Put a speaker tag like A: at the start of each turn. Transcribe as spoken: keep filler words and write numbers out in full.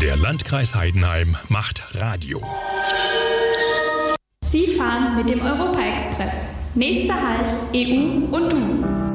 A: Der Landkreis Heidenheim macht Radio.
B: Sie fahren mit dem Europa-Express. Nächster Halt E U und du.